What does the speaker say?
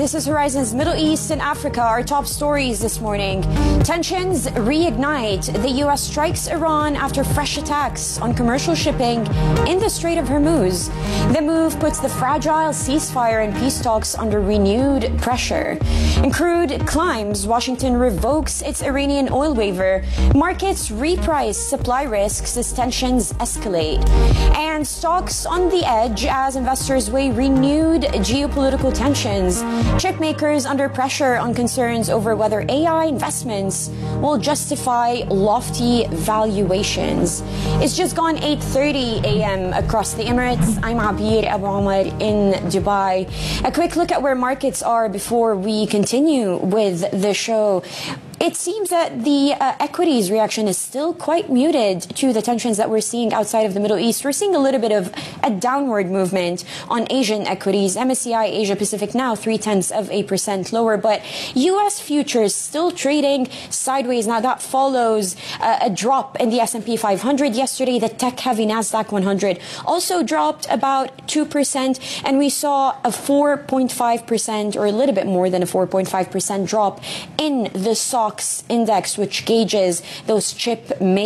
This is Horizon's Middle East and Africa. Our top stories this morning. Tensions reignite. The U.S. strikes Iran after fresh attacks on commercial shipping in the Strait of Hormuz. The move puts the fragile ceasefire and peace talks under renewed pressure. And crude climbs. Washington revokes its Iranian oil waiver. Markets reprice supply risks as tensions escalate. And stocks on the edge as investors weigh renewed geopolitical tensions. Chip makers under pressure on concerns over whether AI investments will justify lofty valuations. It's just gone 8:30 a.m. across the Emirates. I'm Abir Abu Omar in Dubai. A quick look at where markets are before we continue with the show. It seems that the equities reaction is still quite muted to the tensions that we're seeing outside of the Middle East. We're seeing a little bit of a downward movement on Asian equities. MSCI Asia Pacific now 0.3% lower, but U.S. futures still trading sideways. Now that follows a drop in the S&P 500 yesterday. The tech-heavy Nasdaq 100 also dropped about 2%, and we saw a 4.5% or a little bit more than a 4.5% drop in the SOX index, which gauges those chip makers.